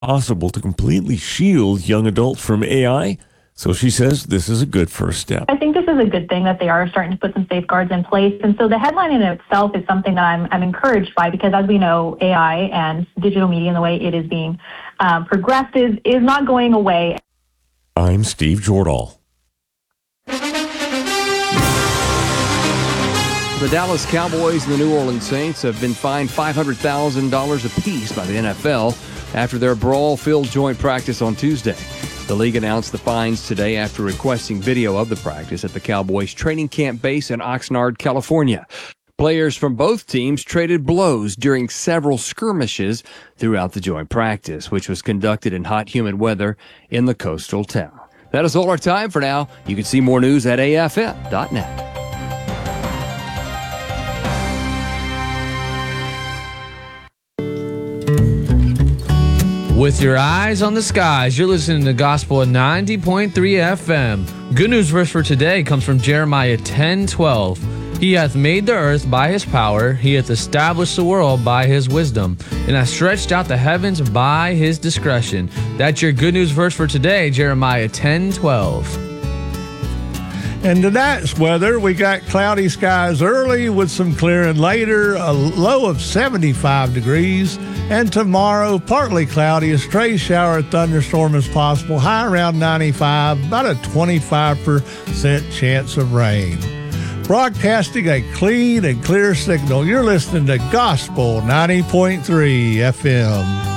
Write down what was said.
Possible to completely shield young adults from AI. So she says this is a good first step. I think this is a good thing that they are starting to put some safeguards in place. And so the headline in itself is something that I'm encouraged by, because as we know, AI and digital media and the way it is being progressed is not going away. I'm Steve Jordahl. The Dallas Cowboys and the New Orleans Saints have been fined $500,000 apiece by the NFL after their brawl-filled joint practice on Tuesday. The league announced the fines today after requesting video of the practice at the Cowboys training camp base in Oxnard, California. Players from both teams traded blows during several skirmishes throughout the joint practice, which was conducted in hot, humid weather in the coastal town. That is all our time for now. You can see more news at afm.net. With your eyes on the skies, you're listening to Gospel at 90.3 FM. Good news verse for today comes from Jeremiah 10:12. He hath made the earth by his power, he hath established the world by his wisdom, and hath stretched out the heavens by his discretion. That's your good news verse for today, Jeremiah 10:12. And tonight's weather, we got cloudy skies early with some clearing later, a low of 75 degrees. And tomorrow, partly cloudy, a stray shower or thunderstorm is possible, high around 95, about a 25% chance of rain. Broadcasting a clean and clear signal, you're listening to Gospel 90.3 FM.